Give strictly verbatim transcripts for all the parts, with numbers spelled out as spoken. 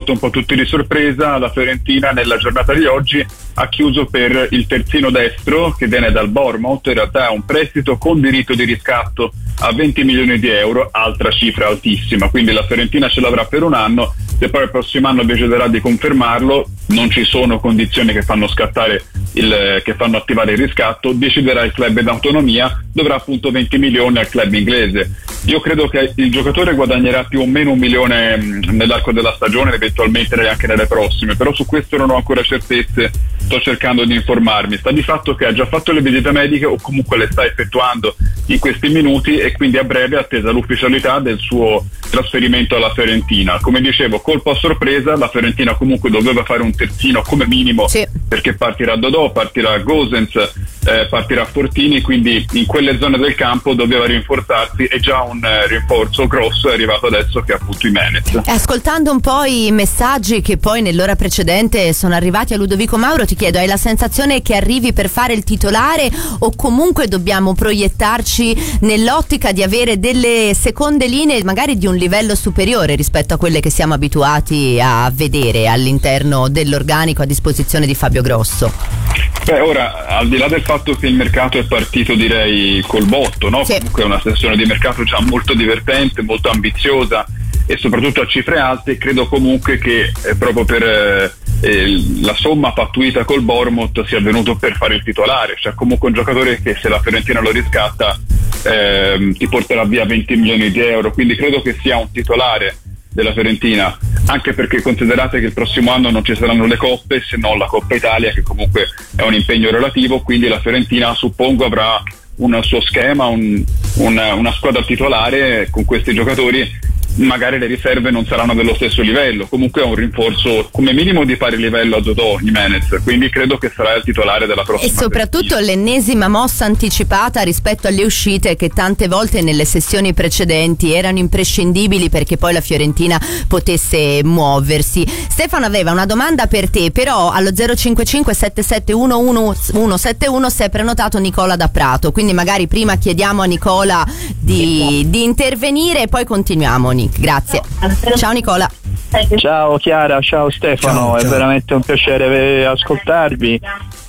colto un po' tutti di sorpresa. La Fiorentina nella giornata di oggi ha chiuso per il terzino destro che viene dal Bournemouth, in realtà è un prestito con diritto di riscatto a venti milioni di euro, altra cifra altissima, quindi la Fiorentina ce l'avrà per un anno. Se poi il prossimo anno deciderà di confermarlo, non ci sono condizioni che fanno scattare il, che fanno attivare il riscatto, deciderà il club in autonomia, dovrà appunto venti milioni al club inglese. Io credo che il giocatore guadagnerà più o meno un milione nell'arco della stagione, eventualmente anche nelle prossime, però su questo non ho ancora certezze, sto cercando di informarmi. Sta di fatto che ha già fatto le visite mediche o comunque le sta effettuando in questi minuti e quindi a breve è attesa l'ufficialità del suo trasferimento alla Fiorentina. Come dicevo, colpo a sorpresa, la Fiorentina comunque doveva fare un terzino come minimo, sì, perché partirà Dodò, partirà Gosens, eh, partirà Fortini, quindi in quelle zone del campo doveva rinforzarsi e già un eh, rinforzo grosso è arrivato adesso, che è appunto Jimenez. Ascoltando un po' i messaggi che poi nell'ora precedente sono arrivati a Ludovico Mauro, ti chiedo, hai la sensazione che arrivi per fare il titolare o comunque dobbiamo proiettarci nell'ottica di avere delle seconde linee magari di un livello superiore rispetto a quelle che siamo abituati a vedere all'interno dell'organico a disposizione di Fabio Grosso? Beh, ora, al di là del fatto che il mercato è partito, direi, col botto, no? Sì. Comunque è una sessione di mercato già molto divertente, molto ambiziosa e soprattutto a cifre alte. Credo comunque che eh, proprio per eh, eh, la somma pattuita col Bournemouth sia venuto per fare il titolare, cioè comunque un giocatore che, se la Fiorentina lo riscatta, eh, ti porterà via venti milioni di euro, quindi credo che sia un titolare della Fiorentina, anche perché considerate che il prossimo anno non ci saranno le coppe, se non la Coppa Italia, che comunque è un impegno relativo, quindi la Fiorentina suppongo avrà un suo schema, un, una, una squadra titolare con questi giocatori. Magari le riserve non saranno dello stesso livello, comunque è un rinforzo come minimo di pari livello a Dodò, Jimenez, quindi credo che sarà il titolare della prossima. E soprattutto partita. L'ennesima mossa anticipata rispetto alle uscite che tante volte nelle sessioni precedenti erano imprescindibili perché poi la Fiorentina potesse muoversi. Stefano aveva una domanda per te, però allo zero cinque cinque sette sette uno uno uno sette uno si è prenotato Nicola da Prato, quindi magari prima chiediamo a Nicola di, di intervenire e poi continuiamo. Grazie. Ciao Nicola. Ciao Chiara, ciao Stefano, ciao, ciao. È veramente un piacere ascoltarvi.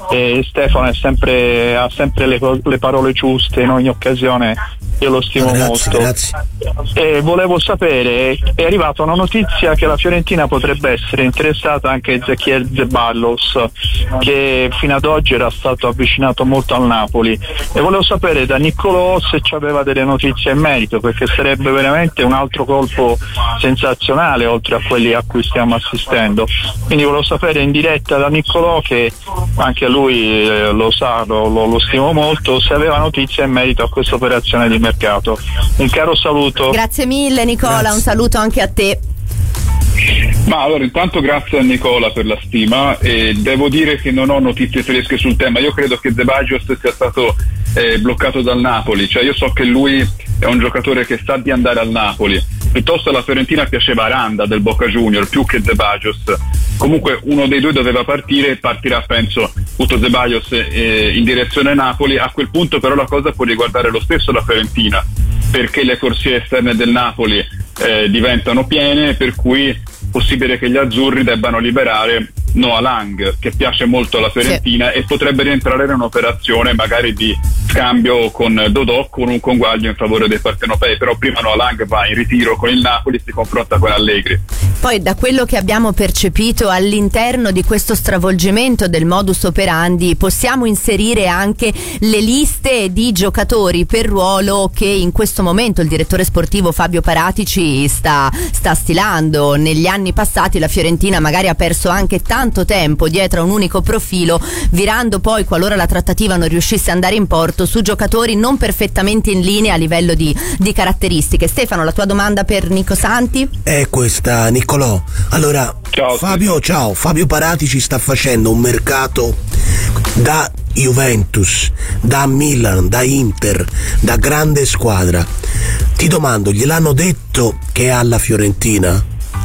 E Stefano è sempre, ha sempre le, le parole giuste in ogni occasione, io lo stimo grazie, molto. Grazie. E volevo sapere, è arrivata una notizia che la Fiorentina potrebbe essere interessata anche a Ezequiel Zeballos, che fino ad oggi era stato avvicinato molto al Napoli, e volevo sapere da Niccolò se ci aveva delle notizie in merito, perché sarebbe veramente un altro colpo sensazionale oltre a quelli a cui stiamo assistendo. Quindi volevo sapere in diretta da Niccolò, che anche lui eh, lo sa, lo, lo, lo stimo molto, se aveva notizie in merito a questa operazione di mercato. Un caro saluto. Grazie mille Nicola, grazie. Un saluto anche a te. Ma allora, intanto grazie a Nicola per la stima, e devo dire che non ho notizie fresche sul tema. Io credo che Zeballos sia stato eh, bloccato dal Napoli, cioè io so che lui è un giocatore che sa di andare al Napoli. Piuttosto alla Fiorentina piaceva Aranda del Boca Junior più che Zeballos. Comunque uno dei due doveva partire e partirà, penso, appunto Zeballos eh, in direzione Napoli. A quel punto però la cosa può riguardare lo stesso la Fiorentina, perché le corsie esterne del Napoli eh, diventano piene, per cui possibile che gli azzurri debbano liberare Noah Lang, che piace molto alla Fiorentina, sì, e potrebbe rientrare in un'operazione magari di scambio con Dodò, con un conguaglio in favore dei partenopei. Però prima Noah Lang va in ritiro con il Napoli, si confronta con Allegri. Poi da quello che abbiamo percepito all'interno di questo stravolgimento del modus operandi possiamo inserire anche le liste di giocatori per ruolo che in questo momento il direttore sportivo Fabio Paratici sta, sta stilando. Negli anni passati la Fiorentina magari ha perso anche tanto tempo dietro a un unico profilo, virando poi, qualora la trattativa non riuscisse ad andare in porto, su giocatori non perfettamente in linea a livello di, di caratteristiche. Stefano, la tua domanda per Nico Santi? È questa, Niccolò. Allora, ciao, Fabio, sì. ciao. Fabio Paratici sta facendo un mercato da Juventus, da Milan, da Inter, da grande squadra. Ti domando, gliel'hanno detto che è alla Fiorentina?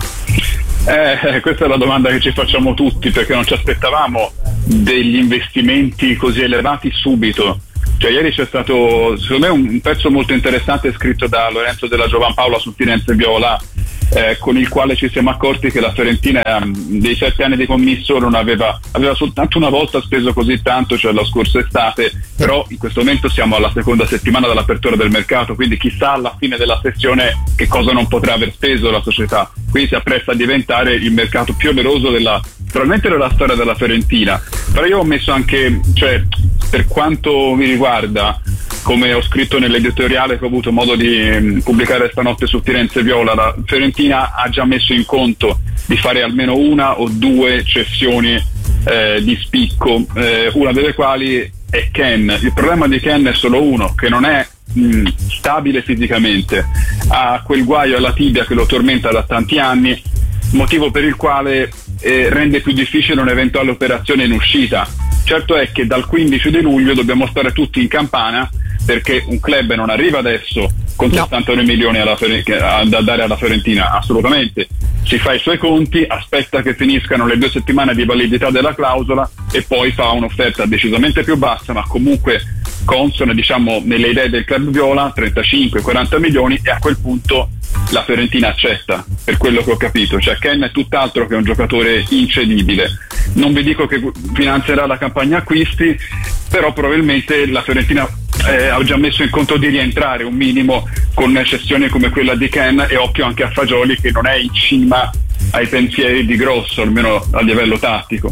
Eh, questa è la domanda che ci facciamo tutti, perché non ci aspettavamo degli investimenti così elevati subito. Cioè ieri c'è stato secondo me un pezzo molto interessante scritto da Lorenzo della Giovanpaola su Firenze Viola, eh, con il quale ci siamo accorti che la Fiorentina dei sette anni di commisso non aveva, aveva soltanto una volta speso così tanto, cioè la scorsa estate, però in questo momento siamo alla seconda settimana dall'apertura del mercato, quindi chissà alla fine della sessione che cosa non potrà aver speso la società. Quindi si appresta a diventare il mercato più oneroso della, probabilmente della storia della Fiorentina. Però io ho messo anche, cioè, per quanto mi riguarda, come ho scritto nell'editoriale che ho avuto modo di mh, pubblicare stanotte su Firenze Viola, la Fiorentina ha già messo in conto di fare almeno una o due cessioni eh, di spicco, eh, una delle quali è Ken. Il problema di Ken è solo uno, che non è mh, stabile fisicamente, ha quel guaio alla tibia che lo tormenta da tanti anni, motivo per il quale eh, rende più difficile un'eventuale operazione in uscita. Certo è che dal quindici di luglio dobbiamo stare tutti in campana, perché un club non arriva adesso con no. settantanove milioni alla, da dare alla Fiorentina, assolutamente. Si fa i suoi conti, aspetta che finiscano le due settimane di validità della clausola e poi fa un'offerta decisamente più bassa, ma comunque consona, diciamo, nelle idee del club viola, trentacinque quaranta milioni, e a quel punto la Fiorentina accetta, per quello che ho capito. Cioè Ken è tutt'altro che un giocatore incedibile. Non vi dico che finanzierà la campagna acquisti, però probabilmente la Fiorentina eh, ha già messo in conto di rientrare un minimo con cessioni come quella di Ken, e occhio anche a Fagioli, che non è in cima ai pensieri di Grosso, almeno a livello tattico.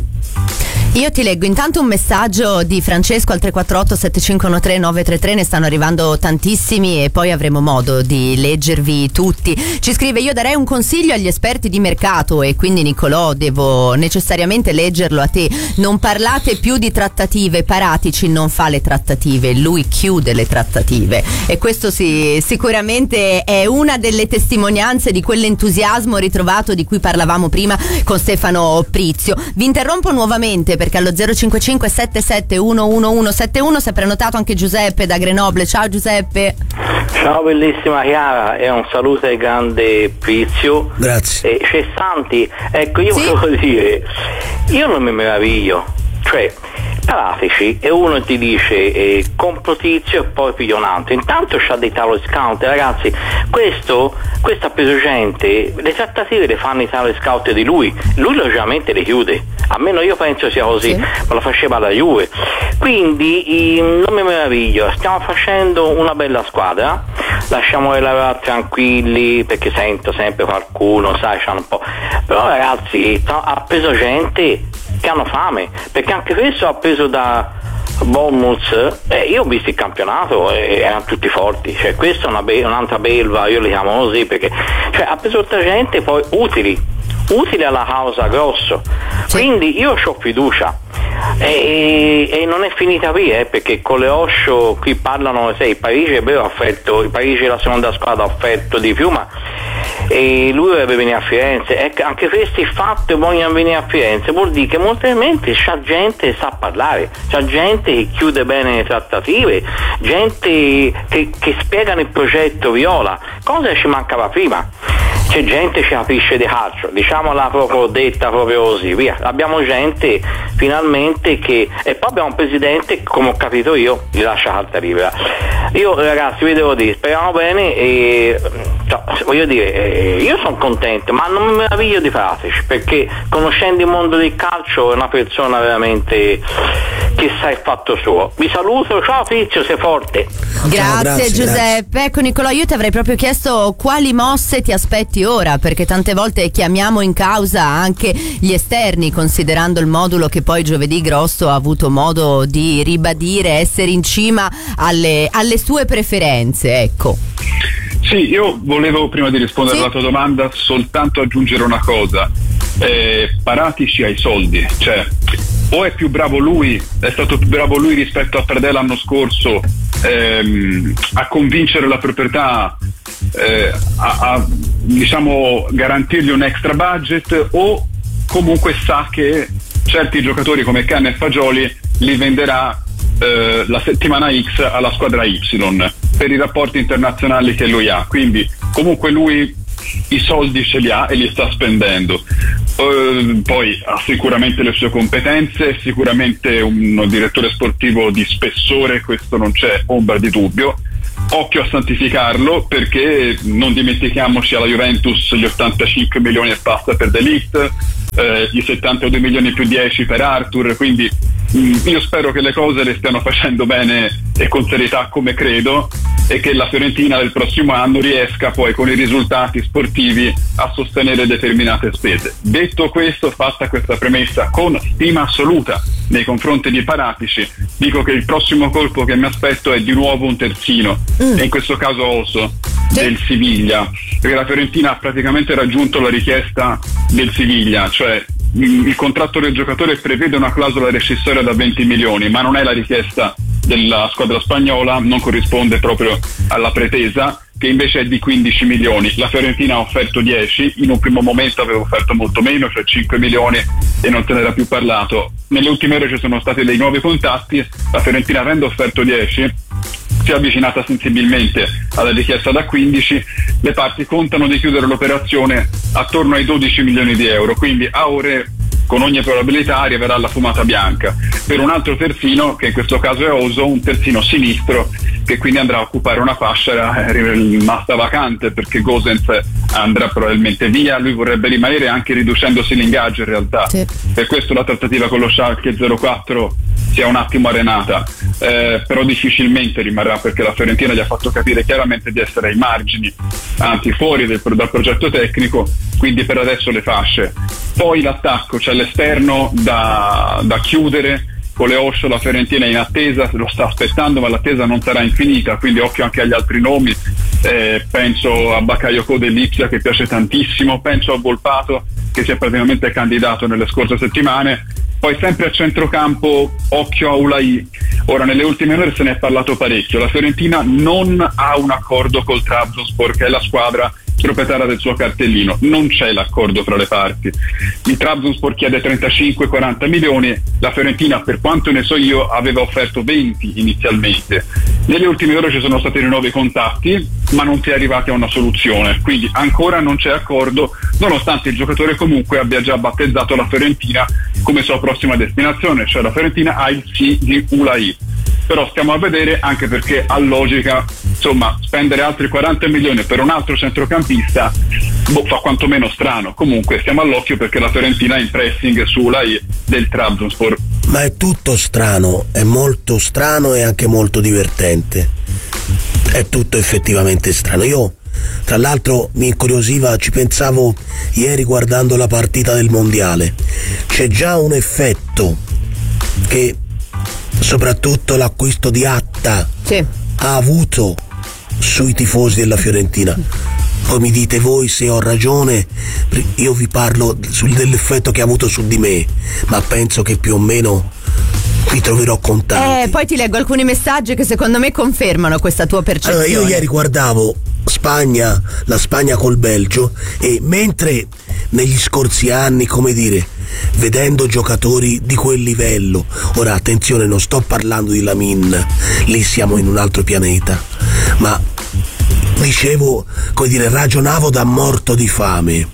Io ti leggo intanto un messaggio di Francesco al tre quattro otto sette cinque uno tre nove tre tre, ne stanno arrivando tantissimi e poi avremo modo di leggervi tutti. Ci scrive: io darei un consiglio agli esperti di mercato, e quindi Nicolò devo necessariamente leggerlo a te: non parlate più di trattative, Paratici non fa le trattative, lui chiude le trattative, e questo sì, sicuramente è una delle testimonianze di quell'entusiasmo ritrovato di cui parlavamo prima con Stefano Prizio. Vi interrompo nuovamente perché allo zero cinque cinque sette sette uno uno uno sette uno si è prenotato anche Giuseppe da Grenoble. Ciao Giuseppe. Ciao bellissima Chiara, e un saluto al grande Prizio. Grazie. E Cessanti, ecco, io sì? volevo dire, io non mi meraviglio, cioè Paratici e uno ti dice eh, compro Tizio e poi piglio un altro, intanto c'ha dei tavoli scout, ragazzi, questo questo ha preso gente, le trattative le fanno i tavoli scout di lui, lui logicamente le chiude, almeno io penso sia così, sì. Ma lo faceva la Juve, quindi eh, non mi meraviglio, stiamo facendo una bella squadra, lasciamoli lavorare tranquilli, perché sento sempre qualcuno, sai, c'hanno un po', però ragazzi ha preso gente che hanno fame, perché anche questo ha preso da Bournemouth, eh, io ho visto il campionato e erano tutti forti, cioè questa è una be- un'altra belva, io li chiamo così, perché cioè, ha preso tutta gente poi utili utili alla causa Grosso, quindi io ho fiducia e, e non è finita qui, eh, perché con le Osho qui parlano, sai, il Parigi è vero, ha offerto, il Parigi è la seconda squadra, ha offerto di più, ma e lui dovrebbe venire a Firenze, e anche questi fatti vogliono venire a Firenze, vuol dire che molto probabilmente c'è gente che sa parlare, c'è gente che chiude bene le trattative, gente che, che spiegano il progetto Viola, cosa ci mancava prima. C'è gente che capisce di calcio, diciamola proprio detta proprio così, via. Abbiamo gente finalmente che, e poi abbiamo un presidente che, come ho capito io, gli lascia carta libera. Io ragazzi vi devo dire, speriamo bene, e cioè, voglio dire, eh, io sono contento, ma non mi meraviglio di Paratici, perché conoscendo il mondo del calcio è una persona veramente che sa il fatto suo. Vi saluto, ciao Fizio, sei forte. Grazie, ciao, grazie Giuseppe. Grazie. Ecco Nicolò, io ti avrei proprio chiesto quali mosse ti aspetti ora, perché tante volte chiamiamo in causa anche gli esterni, considerando il modulo che poi giovedì Grosso ha avuto modo di ribadire essere in cima alle, alle sue preferenze, ecco. Sì, io volevo, prima di rispondere sì? alla tua domanda, soltanto aggiungere una cosa. Eh, Paratici ha i soldi, cioè o è più bravo lui, è stato più bravo lui rispetto a Pradè l'anno scorso ehm, a convincere la proprietà, eh, a, a diciamo garantirgli un extra budget, o comunque sa che certi giocatori come Can e Fagioli li venderà eh, la settimana X alla squadra Y per i rapporti internazionali che lui ha, quindi comunque lui i soldi ce li ha e li sta spendendo. Uh, poi ha sicuramente le sue competenze, sicuramente un direttore sportivo di spessore, questo non c'è ombra di dubbio. occhio a santificarlo, perché non dimentichiamoci alla Juventus gli ottantacinque milioni e passa per De Ligt, eh, i settantadue milioni più dieci per Arthur, quindi mh, io spero che le cose le stiano facendo bene e con serietà come credo, e che la Fiorentina del prossimo anno riesca poi con i risultati sportivi a sostenere determinate spese. Detto questo, fatta questa premessa con stima assoluta nei confronti di Paratici, dico che il prossimo colpo che mi aspetto è di nuovo un terzino, mm. e in questo caso Oso del Siviglia, perché la Fiorentina ha praticamente raggiunto la richiesta del Siviglia, cioè il contratto del giocatore prevede una clausola rescissoria da venti milioni, ma non è la richiesta della squadra spagnola, non corrisponde proprio alla pretesa, che invece è di quindici milioni. La Fiorentina ha offerto dieci, in un primo momento aveva offerto molto meno, cioè cinque milioni, e non se n'era più parlato. Nelle ultime ore ci sono stati dei nuovi contatti, la Fiorentina avendo offerto dieci si è avvicinata sensibilmente alla richiesta da quindici, le parti contano di chiudere l'operazione attorno ai dodici milioni di euro, quindi a ore con ogni probabilità arriverà la fumata bianca per un altro terzino, che in questo caso è Oso, un terzino sinistro che quindi andrà a occupare una fascia rimasta vacante, perché Gosens andrà probabilmente via, lui vorrebbe rimanere anche riducendosi l'ingaggio in realtà, sì. Per questo la trattativa con lo Schalke zero quattro si è un attimo arenata, eh, però difficilmente rimarrà, perché la Fiorentina gli ha fatto capire chiaramente di essere ai margini, anzi fuori del, dal progetto tecnico, quindi per adesso le fasce. Poi l'attacco, c'è l'esterno da, da chiudere. Con le Osho la Fiorentina è in attesa, lo sta aspettando, ma l'attesa non sarà infinita, quindi occhio anche agli altri nomi, eh, penso a Bakayoko dell'Ipsia che piace tantissimo, penso a Volpato che si è praticamente candidato nelle scorse settimane. Poi sempre a centrocampo occhio a Ulai. Ora nelle ultime ore se ne è parlato parecchio, la Fiorentina non ha un accordo col Trabzonspor, che è la squadra proprietaria del suo cartellino, non c'è l'accordo tra le parti. Il Trabzonspor chiede trentacinque quaranta milioni, la Fiorentina, per quanto ne so io, aveva offerto venti inizialmente. Nelle ultime ore ci sono stati nuovi contatti, ma non si è arrivati a una soluzione, quindi ancora non c'è accordo, nonostante il giocatore comunque abbia già battezzato la Fiorentina come sua prossima destinazione, cioè la Fiorentina ha il sì di Ulai. Però stiamo a vedere, anche perché a logica, insomma, spendere altri quaranta milioni per un altro centrocampista boh, fa quantomeno strano. Comunque stiamo all'occhio, perché la Fiorentina è in pressing su Ulai del Trabzonspor. Ma è tutto strano, è molto strano e anche molto divertente, è tutto effettivamente strano. Io tra l'altro mi incuriosiva, ci pensavo ieri guardando la partita del mondiale, c'è già un effetto che soprattutto l'acquisto di Atta sì. ha avuto sui tifosi della Fiorentina. Poi mi dite voi se ho ragione, io vi parlo sul, dell'effetto che ha avuto su di me, ma penso che più o meno vi troverò con tanti. Eh, poi ti leggo alcuni messaggi che secondo me confermano questa tua percezione. Allora, io ieri guardavo Spagna, la Spagna col Belgio, e mentre negli scorsi anni, come dire, vedendo giocatori di quel livello, ora attenzione, non sto parlando di Lamin, lì siamo in un altro pianeta, ma dicevo, come dire, ragionavo da morto di fame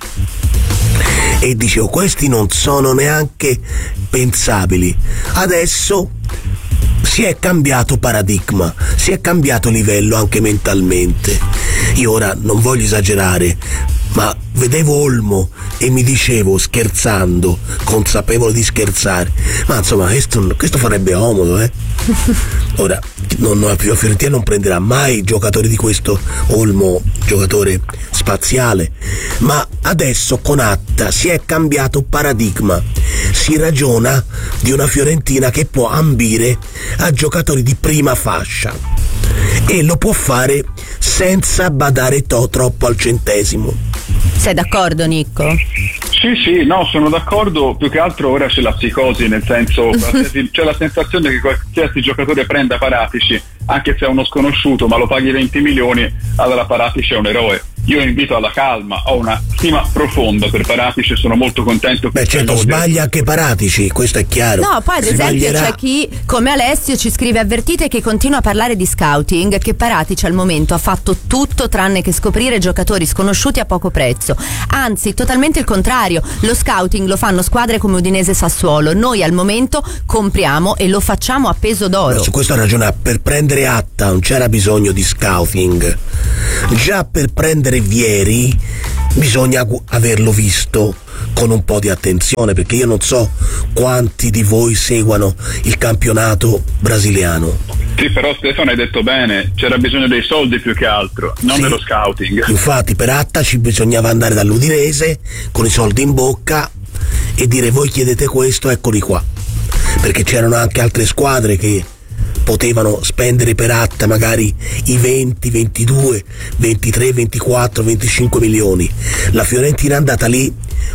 e dicevo, questi non sono neanche pensabili. Adesso si è cambiato paradigma, si è cambiato livello anche mentalmente. Io ora non voglio esagerare, ma vedevo Olmo e mi dicevo, scherzando, consapevole di scherzare, ma insomma questo, questo farebbe comodo, eh? Ora non, la Fiorentina non prenderà mai giocatori di questo Olmo, giocatore spaziale, ma adesso con Atta si è cambiato paradigma, si ragiona di una Fiorentina che può ambire a giocatori di prima fascia e lo può fare senza badare to- troppo al centesimo. Sei d'accordo, Nicco? Sì, sì, no, sono d'accordo. Più che altro ora c'è la psicosi, nel senso c'è la sensazione che qualsiasi giocatore prenda Paratici, anche se è uno sconosciuto, ma lo paghi venti milioni, allora Paratici è un eroe. io invito alla calma, ho una stima profonda per Paratici e sono molto contento. Beh certo, sbaglia anche Paratici, questo è chiaro. No, poi ad esempio c'è chi come Alessio ci scrive: avvertite che continua a parlare di scouting, che Paratici al momento ha fatto tutto tranne che scoprire giocatori sconosciuti a poco prezzo, anzi totalmente il contrario, lo scouting lo fanno squadre come Udinese e Sassuolo, noi al momento compriamo e lo facciamo a peso d'oro. No, su questo ha ragione, per prendere Atta non c'era bisogno di scouting, già per prendere Vieri bisogna averlo visto con un po' di attenzione, perché io non so quanti di voi seguano il campionato brasiliano. Sì, però Stefano hai detto bene, c'era bisogno dei soldi più che altro, non sì, dello scouting. Infatti per Atta ci bisognava andare dall'Udinese con i soldi in bocca e dire: voi chiedete questo, eccoli qua, perché c'erano anche altre squadre che potevano spendere per Atta magari i venti, ventidue, ventitré, ventiquattro, venticinque milioni. La Fiorentina è andata lì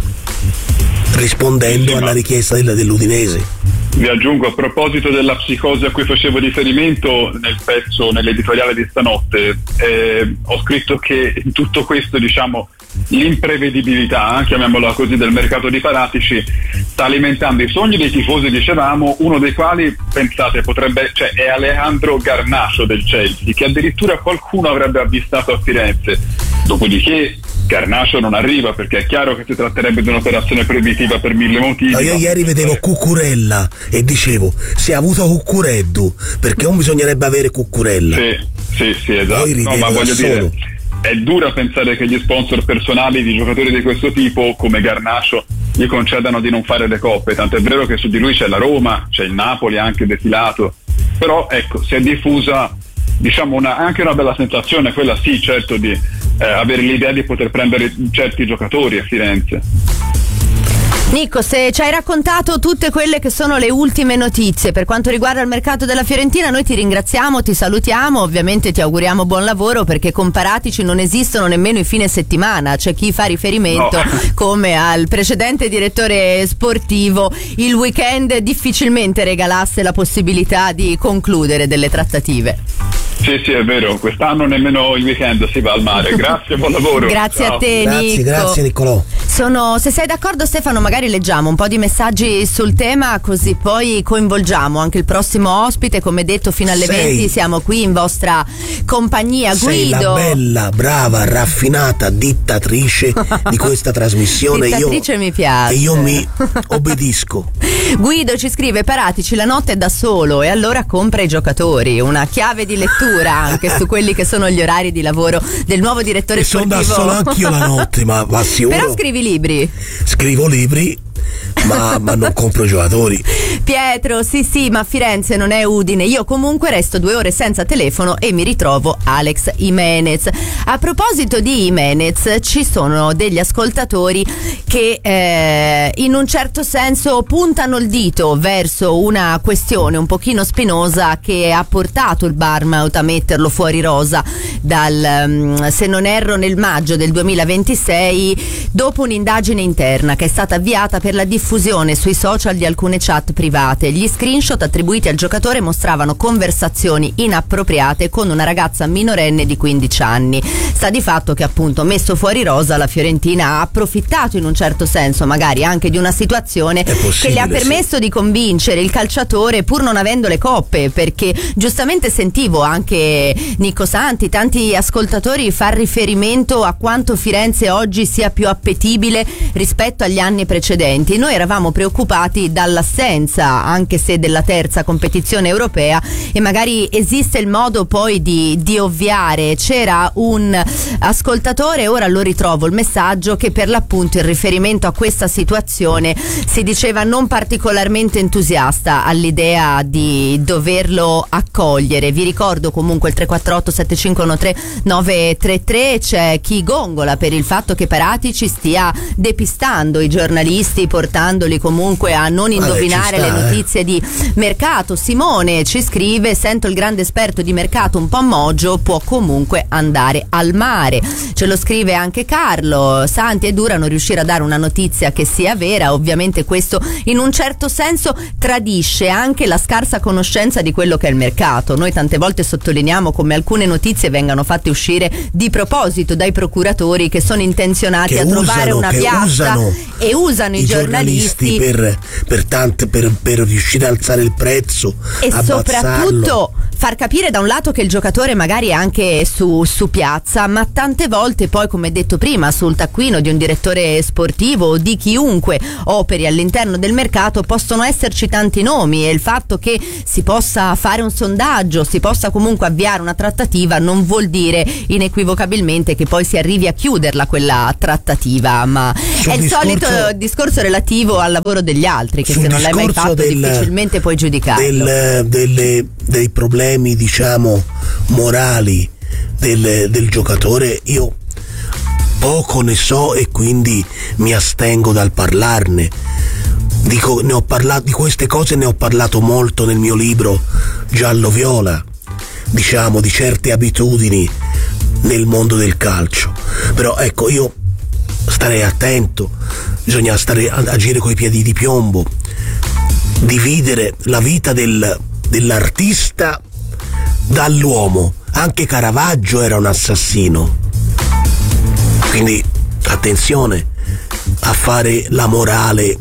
rispondendo sì, alla richiesta della, dell'Udinese. Vi aggiungo, a proposito della psicosi a cui facevo riferimento nel pezzo, nell'editoriale di stanotte, eh, ho scritto che in tutto questo, diciamo, l'imprevedibilità, chiamiamola così, del mercato di Paratici sta alimentando i sogni dei tifosi, dicevamo, uno dei quali, pensate, potrebbe, cioè è Alejandro Garnacho del Chelsea, che addirittura qualcuno avrebbe avvistato a Firenze. Dopodiché Garnacho non arriva, perché è chiaro che si tratterebbe di un'operazione proibitiva per mille motivi. No, io ieri vedevo Cucurella e dicevo: si è avuto Cuccureddu, perché non bisognerebbe avere Cucurella. Sì, sì, sì, esatto. No, ma voglio dire, è dura pensare che gli sponsor personali di giocatori di questo tipo, come Garnacho, gli concedano di non fare le coppe, tanto è vero che su di lui c'è la Roma, c'è il Napoli anche defilato, però ecco, si è diffusa, diciamo, una, anche una bella sensazione, quella sì, certo, di eh, avere l'idea di poter prendere certi giocatori a Firenze. Nico, se ci hai raccontato tutte quelle che sono le ultime notizie per quanto riguarda il mercato della Fiorentina, noi ti ringraziamo, ti salutiamo, ovviamente ti auguriamo buon lavoro, perché con Paratici non esistono nemmeno i fine settimana, c'è chi fa riferimento no. come al precedente direttore sportivo, il weekend difficilmente regalasse la possibilità di concludere delle trattative. Sì, sì, è vero, quest'anno nemmeno il weekend si va al mare. Grazie, buon lavoro. Grazie Ciao. a te, grazie, Nico. Grazie, Niccolò. Sono, se sei d'accordo, Stefano, magari leggiamo un po' di messaggi sul tema, così poi coinvolgiamo anche il prossimo ospite. Come detto, fino alle sei. venti siamo qui in vostra compagnia. Sei Guido, la bella, brava, raffinata dittatrice di questa trasmissione. Dittatrice io, mi piace. E io mi obbedisco. Guido ci scrive: Paratici la notte è da solo e allora compra i giocatori. Una chiave di lettura anche su quelli che sono gli orari di lavoro del nuovo direttore e sportivo. Sono da solo anch'io la notte, ma, ma sicuro. Però scrivi libri. Scrivo libri, ma, ma non compro giocatori. Pietro, sì sì, ma Firenze non è Udine. Io comunque resto due ore senza telefono e mi ritrovo Alex Jimenez. A proposito di Jimenez, ci sono degli ascoltatori che eh, in un certo senso puntano il dito verso una questione un pochino spinosa che ha portato il Bournemouth a metterlo fuori rosa dal, se non erro, nel maggio del duemilaventisei, dopo un'indagine interna che è stata avviata per la diffusione sui social di alcune chat private. Gli screenshot attribuiti al giocatore mostravano conversazioni inappropriate con una ragazza minorenne di quindici anni. Sta di fatto che, appunto, messo fuori rosa, la Fiorentina ha approfittato in un certo senso magari anche di una situazione che le ha permesso sì. di convincere il calciatore, pur non avendo le coppe, perché giustamente sentivo anche Nico Santi, tanti ascoltatori far riferimento a quanto Firenze oggi sia più appetibile rispetto agli anni precedenti. Noi eravamo preoccupati dall'assenza, anche se della terza competizione europea, e magari esiste il modo poi di, di ovviare. C'era un ascoltatore, ora lo ritrovo il messaggio, che per l'appunto in riferimento a questa situazione si diceva non particolarmente entusiasta all'idea di doverlo accogliere. Vi ricordo comunque il tre quattro otto sette cinque uno tre nove tre tre. C'è chi gongola per il fatto che Paratici stia depistando i giornalisti portando aiutandoli comunque a non indovinare Vabbè, sta, le notizie eh. di mercato. Simone ci scrive: sento il grande esperto di mercato un po' moggio, può comunque andare al mare. Ce lo scrive anche Carlo: Santi, è dura non riuscire a dare una notizia che sia vera. Ovviamente questo in un certo senso tradisce anche la scarsa conoscenza di quello che è il mercato. Noi tante volte sottolineiamo come alcune notizie vengano fatte uscire di proposito dai procuratori che sono intenzionati che a trovare usano, una che piazza usano e usano i, i giornalisti, giornalisti per, per, tante, per, per riuscire a alzare il prezzo e abbassarlo. Soprattutto far capire da un lato che il giocatore magari è anche su, su piazza, ma tante volte poi, come detto prima, sul taccuino di un direttore sportivo o di chiunque operi all'interno del mercato possono esserci tanti nomi, e il fatto che si possa fare un sondaggio, si possa comunque avviare una trattativa, non vuol dire inequivocabilmente che poi si arrivi a chiuderla quella trattativa, ma sul è il discorso, solito discorso relativo al lavoro degli altri, che se non l'hai mai fatto del, difficilmente puoi giudicarlo. Del, delle, dei problemi, diciamo, morali del, del giocatore, io poco ne so e quindi mi astengo dal parlarne. Dico, ne ho parlato di queste cose, ne ho parlato molto nel mio libro Giallo Viola, diciamo, di certe abitudini nel mondo del calcio. Però ecco, io starei attento, bisogna stare a agire coi piedi di piombo, dividere la vita del, dell'artista dall'uomo. Anche Caravaggio era un assassino, quindi attenzione a fare la morale.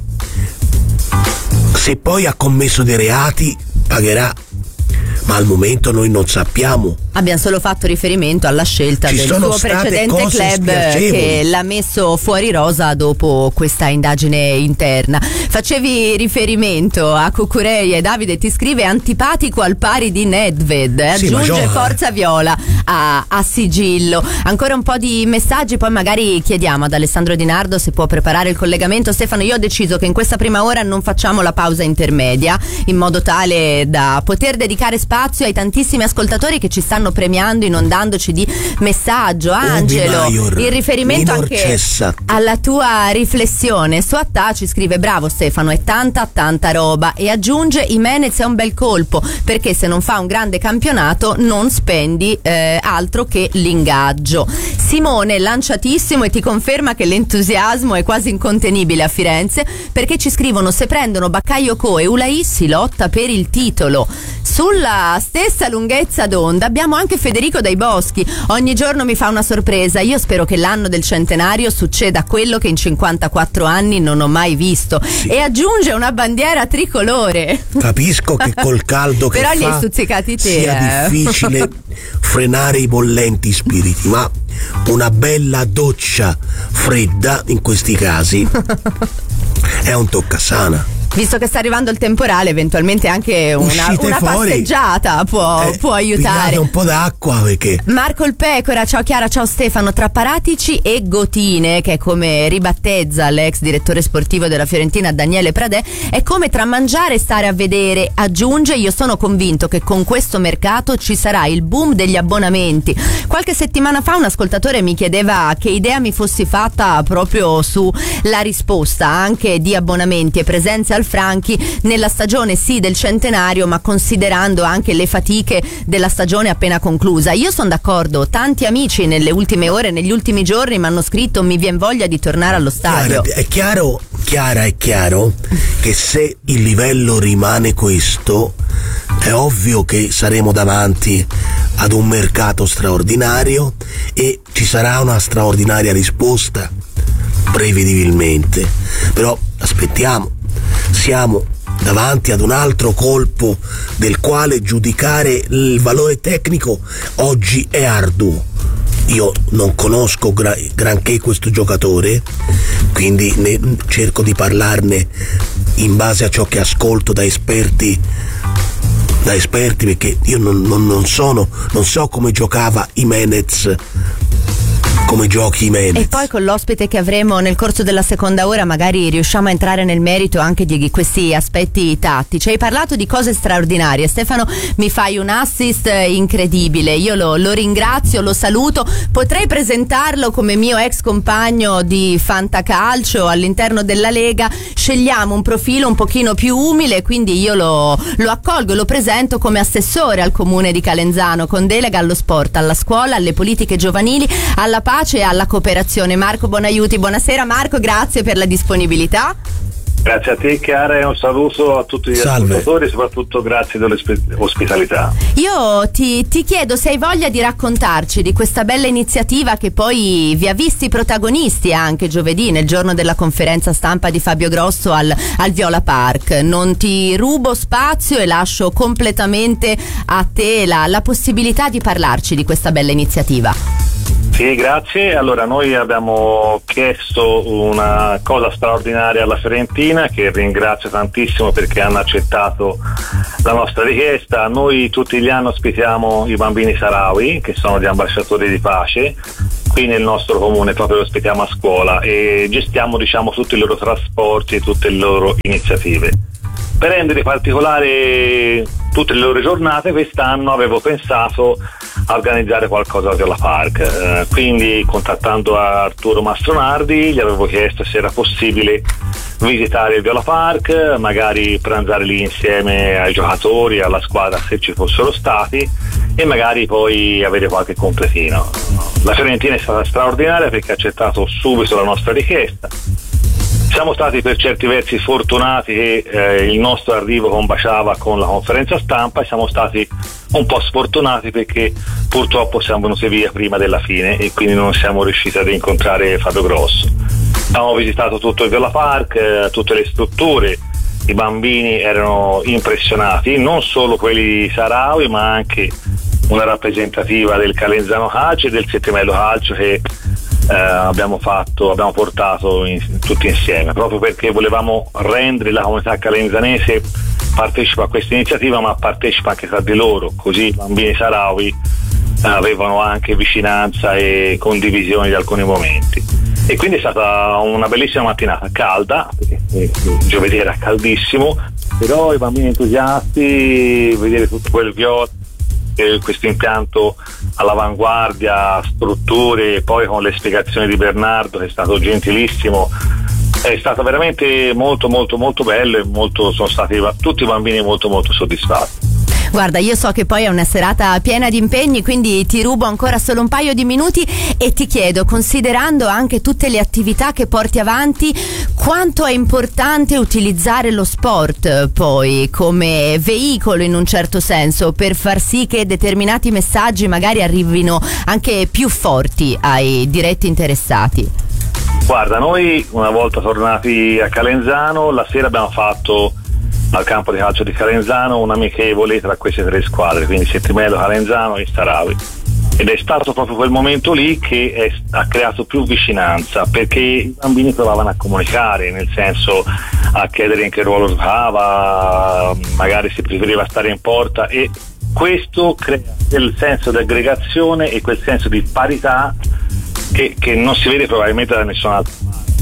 Se poi ha commesso dei reati pagherà, ma al momento noi non sappiamo. Abbiamo solo fatto riferimento alla scelta Ci del sono suo state precedente cose club spiacevoli. che l'ha messo fuori rosa dopo questa indagine interna. Facevi riferimento a Cucurei, e Davide ti scrive: antipatico al pari di Nedved, aggiunge sì, forza viola a, a sigillo. Ancora un po' di messaggi, poi magari chiediamo ad Alessandro Di Nardo se può preparare il collegamento. Stefano, io ho deciso che in questa prima ora non facciamo la pausa intermedia, in modo tale da poter dedicare spazio ai tantissimi ascoltatori che ci stanno premiando, inondandoci di messaggio. Angelo, in riferimento anche alla tua riflessione su Attà, ci scrive: bravo Stefano, è tanta tanta roba, e aggiunge: Jimenez è un bel colpo, perché se non fa un grande campionato non spendi eh, altro che l'ingaggio. Simone, lanciatissimo, e ti conferma che l'entusiasmo è quasi incontenibile a Firenze, perché ci scrivono: se prendono Baccaio Co e Ulai si lotta per il titolo. Sulla stessa lunghezza d'onda abbiamo anche Federico Dai Boschi: ogni giorno mi fa una sorpresa, io spero che l'anno del centenario succeda quello che in cinquantaquattro anni non ho mai visto. Sì. E aggiunge una bandiera tricolore. Capisco che col caldo che però fa li hai stuzzicati te, sia eh. difficile frenare i bollenti spiriti, ma una bella doccia fredda in questi casi è un toccasana. Visto che sta arrivando il temporale, eventualmente anche una, una passeggiata può, eh, può aiutare. un po' d'acqua, perché Marco il Pecora, ciao Chiara, ciao Stefano. Tra Paratici e Gotine, che è come ribattezza l'ex direttore sportivo della Fiorentina Daniele Pradè, è come tra mangiare e stare a vedere. Aggiunge: io sono convinto che con questo mercato ci sarà il boom degli abbonamenti. Qualche settimana fa un ascoltatore mi chiedeva che idea mi fossi fatta proprio sulla risposta anche di abbonamenti e presenze al Franchi nella stagione sì del centenario, ma considerando anche le fatiche della stagione appena conclusa. Io sono d'accordo, tanti amici nelle ultime ore, negli ultimi giorni mi hanno scritto: mi vien voglia di tornare allo stadio. Chiara, è chiaro, Chiara, è chiaro che se il livello rimane questo, è ovvio che saremo davanti ad un mercato straordinario e ci sarà una straordinaria risposta prevedibilmente. Però aspettiamo, siamo davanti ad un altro colpo del quale giudicare il valore tecnico oggi è arduo. Io non conosco gra- granché questo giocatore, quindi ne cerco di parlarne in base a ciò che ascolto da esperti da esperti perché io non, non, non sono non so come giocava Jimenez come giochi i Meliz. E poi con l'ospite che avremo nel corso della seconda ora magari riusciamo a entrare nel merito anche di questi aspetti tattici. Hai parlato di cose straordinarie, Stefano, mi fai un assist incredibile, io lo, lo ringrazio, lo saluto, potrei presentarlo come mio ex compagno di Fantacalcio all'interno della Lega, scegliamo un profilo un pochino più umile, quindi io lo, lo accolgo e lo presento come assessore al comune di Calenzano con delega allo sport, alla scuola, alle politiche giovanili, alla pace e alla cooperazione. Marco Bonaiuti, buonasera Marco, grazie per la disponibilità. Grazie a te Chiara e un saluto a tutti gli Salve. ascoltatori e soprattutto grazie dell'ospitalità. Io ti, ti chiedo se hai voglia di raccontarci di questa bella iniziativa che poi vi ha visti protagonisti anche giovedì nel giorno della conferenza stampa di Fabio Grosso al, al Viola Park. Non ti rubo spazio e lascio completamente a te la, la possibilità di parlarci di questa bella iniziativa. Sì, grazie. Allora, noi abbiamo chiesto una cosa straordinaria alla Fiorentina, che ringrazio tantissimo perché hanno accettato la nostra richiesta. Noi tutti gli anni ospitiamo i bambini saharawi, che sono gli ambasciatori di pace, qui nel nostro comune, proprio li ospitiamo a scuola e gestiamo, diciamo, tutti i loro trasporti e tutte le loro iniziative. Per rendere particolare tutte le loro giornate, quest'anno avevo pensato a organizzare qualcosa a Viola Park, eh, quindi contattando Arturo Mastronardi gli avevo chiesto se era possibile visitare il Viola Park, magari pranzare lì insieme ai giocatori, alla squadra se ci fossero stati e magari poi avere qualche completino. La Fiorentina è stata straordinaria perché ha accettato subito la nostra richiesta. Siamo stati per certi versi fortunati che eh, il nostro arrivo combaciava con la conferenza stampa e siamo stati un po' sfortunati perché purtroppo siamo venuti via prima della fine e quindi non siamo riusciti ad incontrare Fabio Grosso. Abbiamo visitato tutto il Viola Park, eh, tutte le strutture, i bambini erano impressionati, non solo quelli saharawi ma anche una rappresentativa del Calenzano Calcio e del Settimello Calcio che Eh, abbiamo fatto, abbiamo portato in, tutti insieme, proprio perché volevamo rendere la comunità calenzanese partecipa a questa iniziativa ma partecipa anche tra di loro, così i bambini saharawi eh, avevano anche vicinanza e condivisione di alcuni momenti. E quindi è stata una bellissima mattinata, calda, perché il giovedì era caldissimo, però i bambini entusiasti, vedere tutto quel viola, questo impianto all'avanguardia, strutture, e poi con le spiegazioni di Bernardo che è stato gentilissimo, è stato veramente molto molto molto bello e molto, sono stati tutti i bambini molto molto soddisfatti. Guarda, io so che poi è una serata piena di impegni, quindi ti rubo ancora solo un paio di minuti e ti chiedo, considerando anche tutte le attività che porti avanti, quanto è importante utilizzare lo sport poi come veicolo in un certo senso per far sì che determinati messaggi magari arrivino anche più forti ai diretti interessati. Guarda, noi una volta tornati a Calenzano, la sera abbiamo fatto al campo di calcio di Calenzano un amichevole tra queste tre squadre, quindi Settimello, Calenzano e Saharawi, ed è stato proprio quel momento lì che è, ha creato più vicinanza perché i bambini provavano a comunicare, nel senso a chiedere in che ruolo giocava, magari si preferiva stare in porta, e questo crea quel senso di aggregazione e quel senso di parità che, che non si vede probabilmente da nessun altro.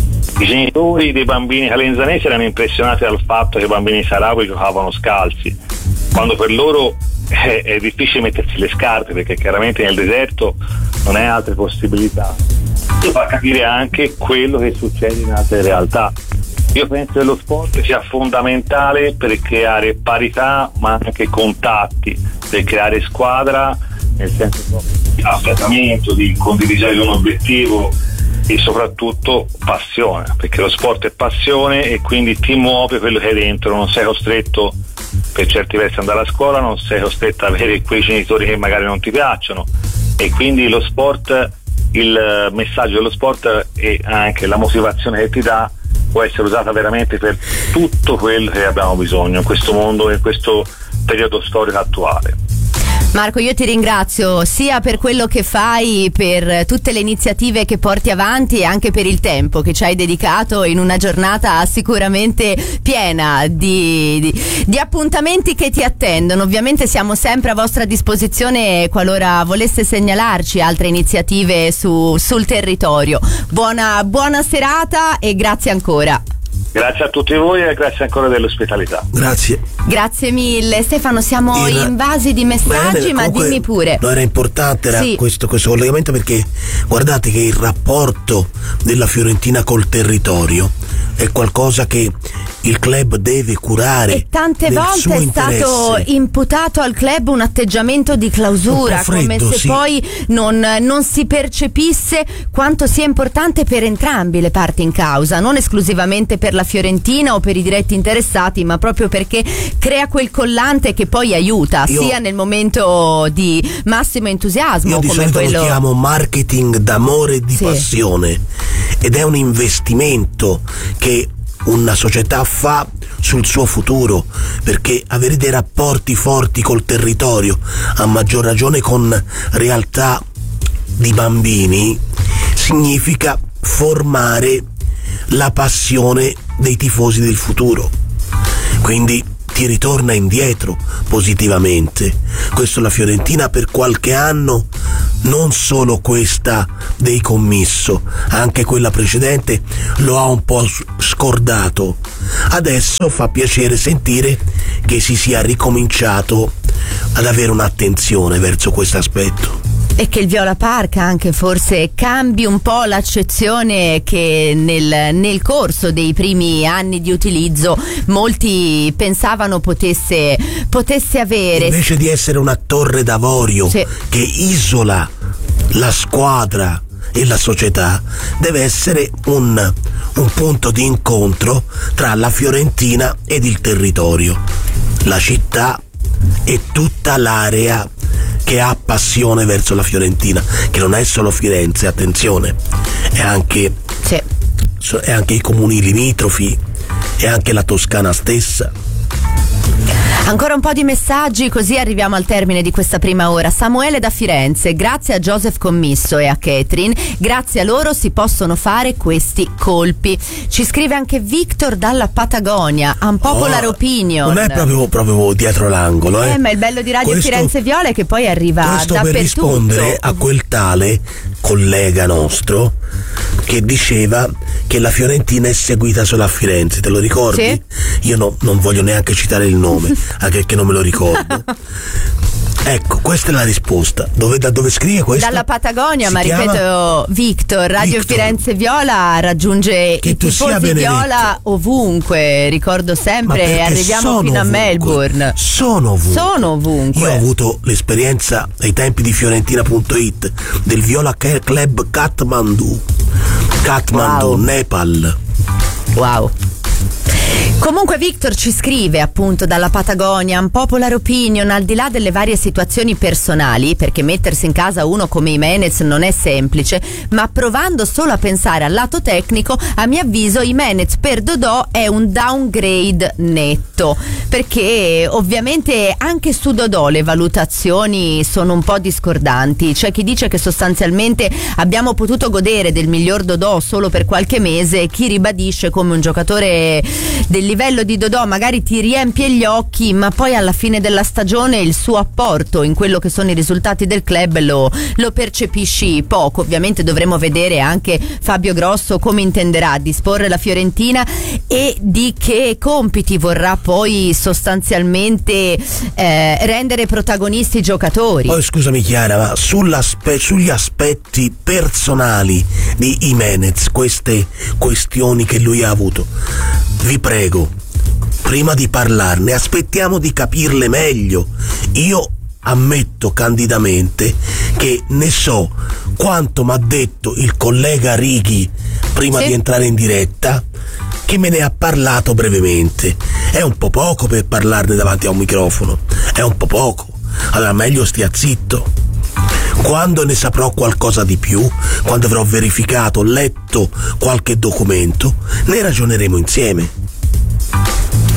I genitori dei bambini calenzanesi erano impressionati dal fatto che i bambini saharawi giocavano scalzi, quando per loro è, è difficile mettersi le scarpe perché chiaramente nel deserto non hai altre possibilità. Questo fa capire anche quello che succede in altre realtà. Io penso che lo sport sia fondamentale per creare parità ma anche contatti, per creare squadra nel senso proprio di affiatamento, di condivisione di un obiettivo e soprattutto passione, perché lo sport è passione e quindi ti muove quello che hai dentro, non sei costretto per certi versi ad andare a scuola, non sei costretto ad avere quei genitori che magari non ti piacciono, e quindi lo sport, il messaggio dello sport e anche la motivazione che ti dà può essere usata veramente per tutto quello che abbiamo bisogno in questo mondo e in questo periodo storico attuale. Marco, io ti ringrazio sia per quello che fai, per tutte le iniziative che porti avanti e anche per il tempo che ci hai dedicato in una giornata sicuramente piena di, di, di appuntamenti che ti attendono. Ovviamente siamo sempre a vostra disposizione qualora volesse segnalarci altre iniziative su, sul territorio. Buona, buona serata e grazie ancora. Grazie a tutti voi e grazie ancora dell'ospitalità. Grazie. Grazie mille. Stefano, siamo il... invasi di messaggi, bene, ma dimmi pure. No, era importante era sì. questo, questo collegamento, perché guardate che il rapporto della Fiorentina col territorio è qualcosa che il club deve curare. E tante volte è stato imputato al club un atteggiamento di clausura, freddo, come se sì. poi non, non si percepisse quanto sia importante per entrambi le parti in causa, non esclusivamente per la Fiorentina o per i diretti interessati, ma proprio perché crea quel collante che poi aiuta io, sia nel momento di massimo entusiasmo io di come solito quello... lo chiamo marketing d'amore e di sì. passione, ed è un investimento che una società fa sul suo futuro, perché avere dei rapporti forti col territorio, a maggior ragione con realtà di bambini, significa formare la passione dei tifosi del futuro, quindi ti ritorna indietro positivamente. Questo la Fiorentina per qualche anno, non solo questa dei commisso, anche quella precedente lo ha un po' scordato. Adesso fa piacere sentire che si sia ricominciato ad avere un'attenzione verso questo aspetto. E che il Viola Park anche forse cambi un po' l'accezione che nel, nel corso dei primi anni di utilizzo molti pensavano potesse, potesse avere. Invece di essere una torre d'avorio sì. che isola la squadra e la società, deve essere un, un punto di incontro tra la Fiorentina ed il territorio, la città e tutta l'area che ha passione verso la Fiorentina, che non è solo Firenze, attenzione, è anche, sì. è anche i comuni limitrofi, è anche la Toscana stessa. Ancora un po' di messaggi, così arriviamo al termine di questa prima ora. Samuele da Firenze: grazie a Joseph Commisso e a Catherine, grazie a loro si possono fare questi colpi. Ci scrive anche Victor dalla Patagonia, unpopular oh, opinion. Non è proprio, proprio dietro l'angolo, eh. eh ma il bello di Radio questo, Firenze Viola è che poi arriva questo dappertutto. Per rispondere a quel tale collega nostro che diceva che la Fiorentina è seguita solo a Firenze, te lo ricordi? Sì. Io no, non voglio neanche citare il nome, anche perché non me lo ricordo. Ecco, questa è la risposta. Dove, da dove scrive questo? Dalla Patagonia, si ma chiama? ripeto, Victor, Radio Victor. Firenze Viola raggiunge che i tifosi Viola ovunque, ricordo sempre, arriviamo fino a Melbourne. Sono ovunque. Sono ovunque. Io ho avuto l'esperienza ai tempi di Fiorentina punto it del Viola Club Kathmandu. Kathmandu, wow. Nepal. Wow. Comunque Victor ci scrive appunto dalla Patagonia, un popular opinion, al di là delle varie situazioni personali, perché mettersi in casa uno come Jimenez non è semplice, ma provando solo a pensare al lato tecnico, a mio avviso Jimenez per Dodò è un downgrade netto, perché ovviamente anche su Dodò le valutazioni sono un po' discordanti. C'è chi dice che sostanzialmente abbiamo potuto godere del miglior Dodò solo per qualche mese, chi ribadisce come un giocatore del livello di Dodò magari ti riempie gli occhi, ma poi alla fine della stagione il suo apporto in quello che sono i risultati del club lo, lo percepisci poco. Ovviamente dovremo vedere anche Fabio Grosso come intenderà disporre la Fiorentina e di che compiti vorrà poi sostanzialmente eh, rendere protagonisti i giocatori. Poi scusami Chiara, ma sugli aspetti personali di Jimenez, queste questioni che lui ha avuto, vi prego, prima di parlarne aspettiamo di capirle meglio. Io ammetto candidamente che ne so quanto m'ha detto il collega Righi prima sì. di entrare in diretta, che me ne ha parlato brevemente. È un po' poco per parlarne davanti a un microfono, è un po' poco, allora meglio stia zitto. Quando ne saprò qualcosa di più, quando avrò verificato, letto qualche documento, ne ragioneremo insieme.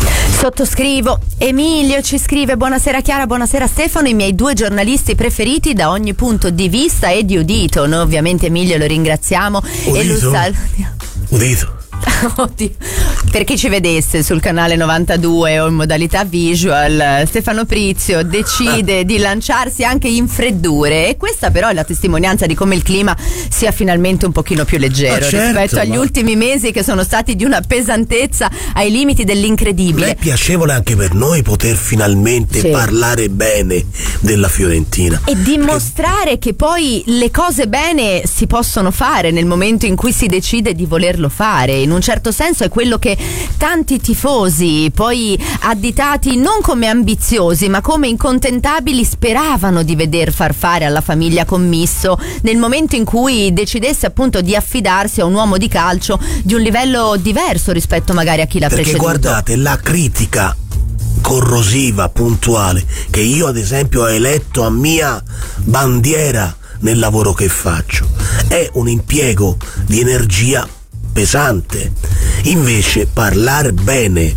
Sottoscrivo. Emilio ci scrive: buonasera Chiara, buonasera Stefano, i miei due giornalisti preferiti da ogni punto di vista e di udito. Noi ovviamente Emilio lo ringraziamo udito? e lo salutiamo. Udito. Oddio. Per chi ci vedesse sul canale novantadue o in modalità visual, Stefano Prizio decide di lanciarsi anche in freddure, e questa però è la testimonianza di come il clima sia finalmente un pochino più leggero, ah, certo, rispetto agli ma... ultimi mesi che sono stati di una pesantezza ai limiti dell'incredibile. È piacevole anche per noi poter finalmente sì. parlare bene della Fiorentina e dimostrare che... che poi le cose bene si possono fare nel momento in cui si decide di volerlo fare. In un certo senso è quello che tanti tifosi, poi additati non come ambiziosi ma come incontentabili, speravano di veder far fare alla famiglia Commisso nel momento in cui decidesse appunto di affidarsi a un uomo di calcio di un livello diverso rispetto magari a chi l'ha Perché preceduto. Guardate, la critica corrosiva, puntuale, che io ad esempio ho eletto a mia bandiera nel lavoro che faccio, è un impiego di energia pesante. Invece parlare bene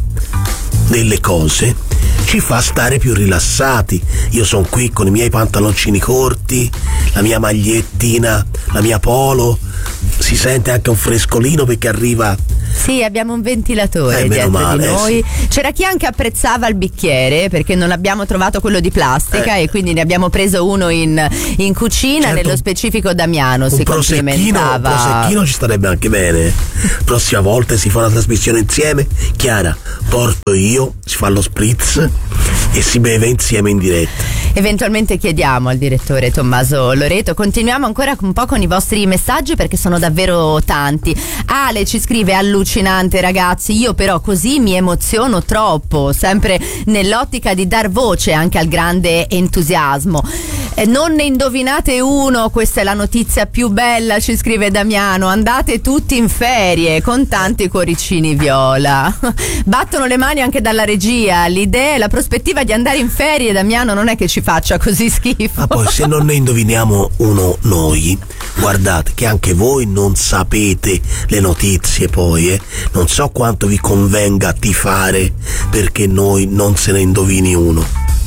delle cose ci fa stare più rilassati. Io sono qui con i miei pantaloncini corti, la mia magliettina, la mia polo, si sente anche un frescolino perché arriva. Sì, abbiamo un ventilatore eh, dietro male, di noi. Eh, sì. C'era chi anche apprezzava il bicchiere perché non abbiamo trovato quello di plastica eh. e quindi ne abbiamo preso uno in, in cucina, certo. Nello specifico Damiano un si complimentava. Un prosecchino ci starebbe anche bene. Prossima volta si fa una trasmissione insieme. Chiara, porto io, si fa lo spritz e si beve insieme in diretta. Eventualmente chiediamo al direttore Tommaso Loreto. Continuiamo ancora un po' con i vostri messaggi perché sono davvero tanti. Ale ci scrive: allucinante ragazzi, io però così mi emoziono troppo, sempre nell'ottica di dar voce anche al grande entusiasmo. Eh, non ne indovinate uno, questa è la notizia più bella, ci scrive Damiano, andate tutti in ferie con tanti cuoricini viola. Battono le mani anche dalla regia, l'idea e la prospettiva di andare in ferie, Damiano, non è che ci faccia così schifo. Ma poi se non ne indoviniamo uno noi, guardate che anche voi non sapete le notizie poi, eh? Non so quanto vi convenga tifare perché noi non se ne indovini uno.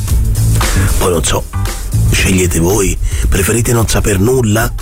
Poi non so, scegliete voi, preferite non saper nulla?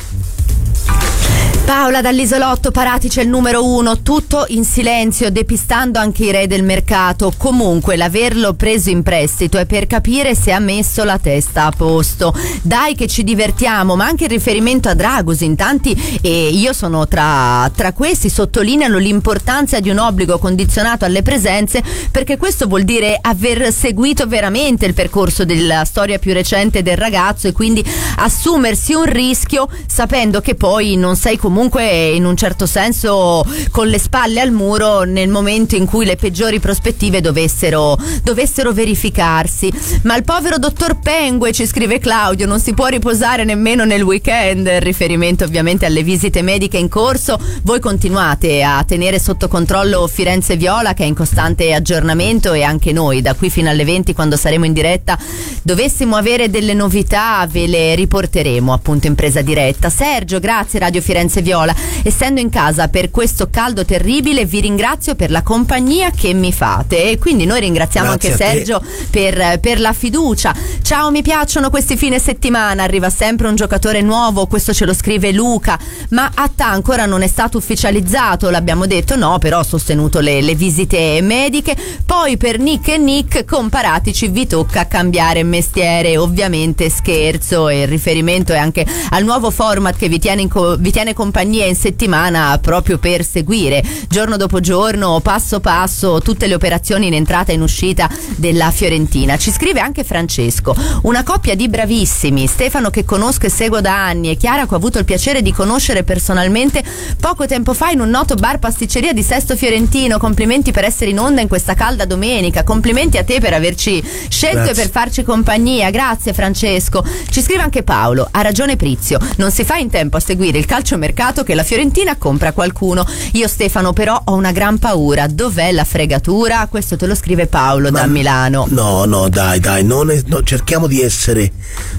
Paola dall'Isolotto, Paratici è il numero uno, tutto in silenzio, depistando anche i re del mercato. Comunque l'averlo preso in prestito è per capire se ha messo la testa a posto. Dai che ci divertiamo, ma anche il riferimento a Dragusin, tanti, e io sono tra, tra questi, sottolineano l'importanza di un obbligo condizionato alle presenze, perché questo vuol dire aver seguito veramente il percorso della storia più recente del ragazzo e quindi assumersi un rischio sapendo che poi non sei comunque comunque in un certo senso con le spalle al muro nel momento in cui le peggiori prospettive dovessero, dovessero verificarsi. Ma il povero dottor Pengue, ci scrive Claudio, non si può riposare nemmeno nel weekend, riferimento ovviamente alle visite mediche in corso. Voi continuate a tenere sotto controllo Firenze Viola, che è in costante aggiornamento, e anche noi da qui fino alle venti, quando saremo in diretta, dovessimo avere delle novità ve le riporteremo appunto in presa diretta. Sergio, grazie Radio Firenze Viola, essendo in casa per questo caldo terribile vi ringrazio per la compagnia che mi fate, e quindi noi ringraziamo grazie anche Sergio per, per la fiducia. Ciao, mi piacciono questi fine settimana, arriva sempre un giocatore nuovo, questo ce lo scrive Luca, ma Attà ancora non è stato ufficializzato, l'abbiamo detto, no, però ho sostenuto le, le visite mediche. Poi per Nick e Nick, con Paratici vi tocca cambiare mestiere, ovviamente scherzo, e il riferimento è anche al nuovo format che vi tiene, in co- vi tiene compagnia in settimana proprio per seguire giorno dopo giorno, passo passo, tutte le operazioni in entrata e in uscita della Fiorentina. Ci scrive anche Francesco: una coppia di bravissimi, Stefano che conosco e seguo da anni e Chiara che ho avuto il piacere di conoscere personalmente poco tempo fa in un noto bar pasticceria di Sesto Fiorentino. Complimenti per essere in onda in questa calda domenica, complimenti a te per averci scelto grazie. E per farci compagnia, grazie Francesco. Ci scrive anche Paolo: ha ragione Prizio, non si fa in tempo a seguire il calciomercato che la Fiorentina compra qualcuno. Io Stefano però ho una gran paura, dov'è la fregatura? Questo te lo scrive Paolo Ma da Milano. No, no, dai, dai, non è, no, cerchiamo di essere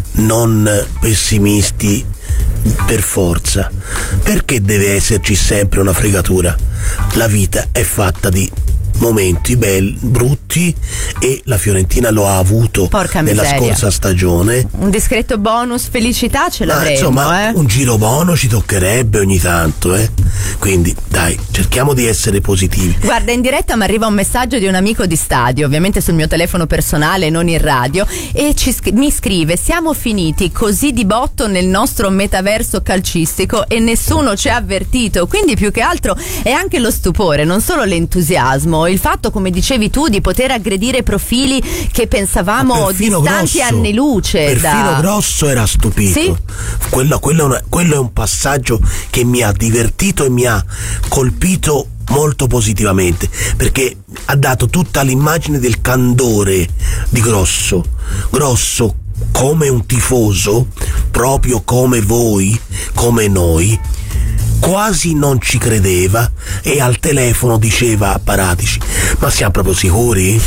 non pessimisti per forza. Perché deve esserci sempre una fregatura? La vita è fatta di momenti belli, brutti, e la Fiorentina lo ha avuto Porca nella miseria. scorsa stagione. Un discreto bonus felicità ce l'avremo, insomma, eh? un giro buono ci toccherebbe ogni tanto, eh? Quindi dai, cerchiamo di essere positivi. Guarda, in diretta mi arriva un messaggio di un amico di stadio, ovviamente sul mio telefono personale, non in radio, e ci, mi scrive: siamo finiti così di botto nel nostro metaverso calcistico e nessuno ci ha avvertito. Quindi più che altro è anche lo stupore, non solo l'entusiasmo, il fatto, come dicevi tu, di poter aggredire profili che pensavamo distanti Grosso, anni luce. Perfino da... Grosso era stupito. Sì? Quello, quello, è una, quello è un passaggio che mi ha divertito e mi ha colpito molto positivamente, perché ha dato tutta l'immagine del candore di Grosso. Grosso come un tifoso, proprio come voi, come noi, quasi non ci credeva e al telefono diceva a Paratici: ma siamo proprio sicuri?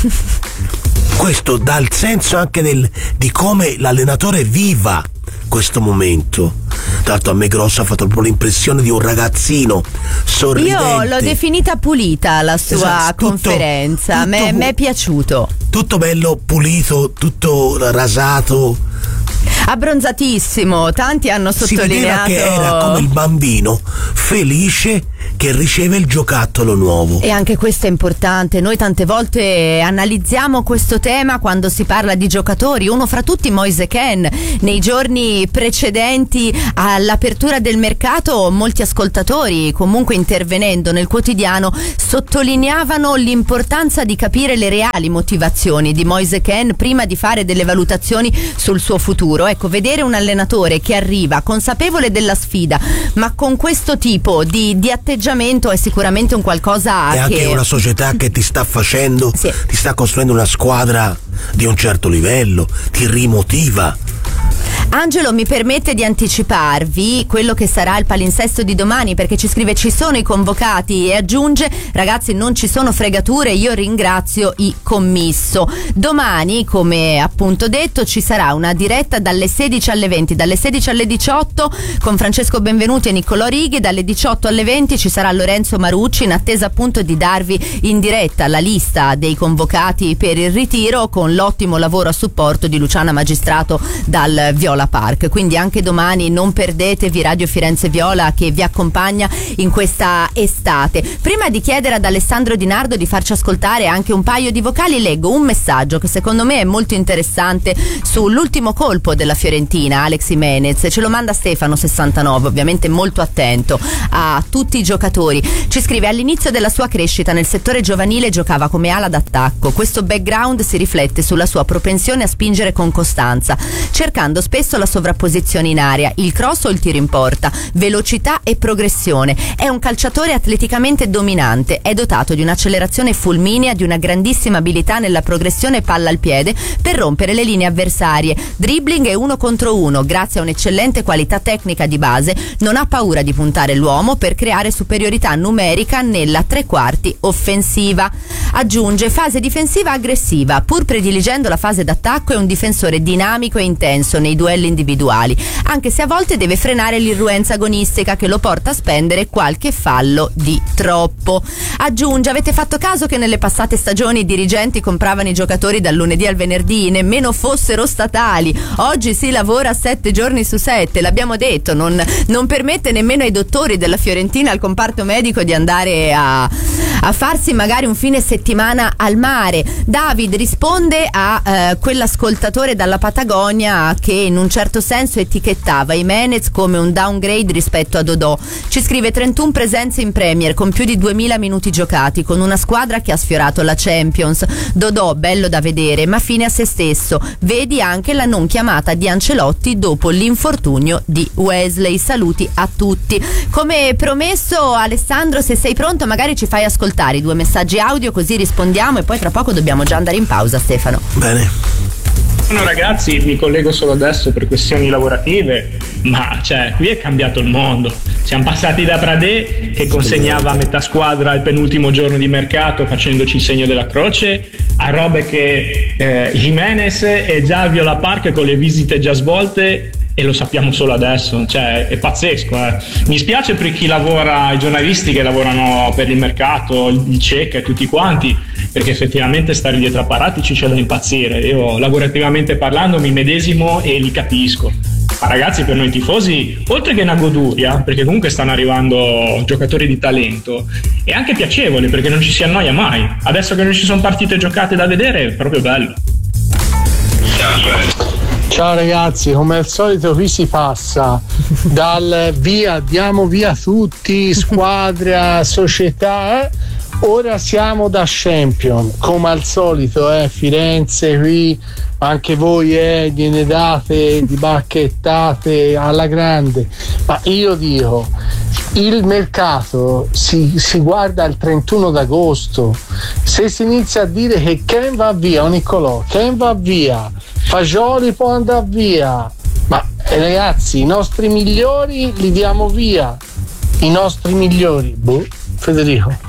Questo dà il senso anche del, di come l'allenatore viva questo momento. Tra l'altro a me Grosso ha fatto proprio l'impressione di un ragazzino sorridente. Io l'ho definita pulita la sua esatto, conferenza, mi è piaciuto. Tutto bello, pulito, tutto rasato. Abbronzatissimo, tanti hanno sottolineato. Si vedeva che era come il bambino felice che riceve il giocattolo nuovo. E anche questo è importante. Noi tante volte analizziamo questo tema quando si parla di giocatori, uno fra tutti Moise Kean. Nei giorni precedenti all'apertura del mercato molti ascoltatori, comunque intervenendo nel quotidiano, sottolineavano l'importanza di capire le reali motivazioni di Moise Kean prima di fare delle valutazioni sul suo futuro. Ecco, vedere un allenatore che arriva consapevole della sfida ma con questo tipo di, di atteggiamento è sicuramente un qualcosa è che... anche una società che ti sta facendo, sì. ti sta costruendo una squadra di un certo livello, ti rimotiva. Angelo mi permette di anticiparvi quello che sarà il palinsesto di domani, perché ci scrive: ci sono i convocati, e aggiunge: ragazzi, non ci sono fregature, io ringrazio i commisso. Domani, come appunto detto, ci sarà una diretta dalle sedici alle venti, dalle sedici alle diciotto con Francesco Benvenuti e Niccolò Righi, dalle diciotto alle venti ci sarà Lorenzo Marucci, in attesa appunto di darvi in diretta la lista dei convocati per il ritiro, con l'ottimo lavoro a supporto di Luciana Magistrato dal Viola Park. Quindi anche domani non perdetevi Radio Firenze Viola, che vi accompagna in questa estate. Prima di chiedere ad Alessandro Di Nardo di farci ascoltare anche un paio di vocali, leggo un messaggio che secondo me è molto interessante sull'ultimo colpo della Fiorentina, Alex Jimenez. Ce lo manda Stefano sessantanove, ovviamente molto attento a tutti i giocatori. Ci scrive: all'inizio della sua crescita nel settore giovanile giocava come ala d'attacco. Questo background si riflette sulla sua propensione a spingere con costanza, cercando spesso la sovrapposizione in area, il cross o il tiro in porta, velocità e progressione. È un calciatore atleticamente dominante, è dotato di un'accelerazione fulminea, di una grandissima abilità nella progressione palla al piede per rompere le linee avversarie, dribbling e uno contro uno. Grazie a un'eccellente qualità tecnica di base non ha paura di puntare l'uomo per creare superiorità numerica nella tre quarti offensiva. Aggiunge: fase difensiva aggressiva, pur prediligendo la fase d'attacco è un difensore dinamico e intenso nei duelli individuali, anche se a volte deve frenare l'irruenza agonistica che lo porta a spendere qualche fallo di troppo. Aggiunge: avete fatto caso che nelle passate stagioni i dirigenti compravano i giocatori dal lunedì al venerdì, nemmeno fossero statali? Oggi si lavora sette giorni su sette, l'abbiamo detto, non, non permette nemmeno ai dottori della Fiorentina, al comparto medico, di andare a, a farsi magari un fine settimana al mare. David risponde a eh, quell'ascoltatore dalla Patagonia che in un certo senso etichettava Jimenez come un downgrade rispetto a Dodò. Ci scrive: trentuno presenze in Premier con più di duemila minuti giocati, con una squadra che ha sfiorato la Champions. Dodò bello da vedere ma fine a se stesso, vedi anche la non chiamata di Ancelotti dopo l'infortunio di Wesley. Saluti a tutti. Come promesso, Alessandro, se sei pronto magari ci fai ascoltare i due messaggi audio, così rispondiamo e poi tra poco dobbiamo già andare in pausa. Stefano. Bene. No, ragazzi, mi collego solo adesso per questioni lavorative, ma cioè qui è cambiato il mondo. Siamo passati da Pradè, che consegnava a metà squadra il penultimo giorno di mercato facendoci il segno della croce, a robe che eh, Jimenez e già al Viola Park con le visite già svolte e lo sappiamo solo adesso, cioè è pazzesco. Eh. Mi spiace per chi lavora, i giornalisti che lavorano per il mercato, il Cecca e tutti quanti, perché effettivamente stare dietro a Paratici c'è da impazzire. Io lavorativamente parlando mi medesimo e li capisco. Ma ragazzi, per noi tifosi, oltre che una goduria, perché comunque stanno arrivando giocatori di talento, è anche piacevole perché non ci si annoia mai. Adesso che non ci sono partite giocate da vedere è proprio bello. Ciao ragazzi, come al solito qui si passa dal via, diamo via tutti, squadra, società, eh? Ora siamo da Champion, come al solito, eh, Firenze qui, anche voi eh, gliene date di bacchettate alla grande, ma io dico, il mercato si, si guarda il trentuno d'agosto, se si inizia a dire che Ken va via, o Niccolò, Ken va via, Fagioli può andare via, ma eh, ragazzi, i nostri migliori li diamo via, i nostri migliori, boh, Federico.